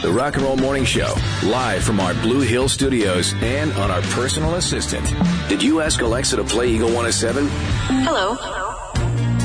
The Rock and Roll Morning Show, live from our Blue Hill studios and on our personal assistant. Did you ask Alexa to play Eagle 107? Hello.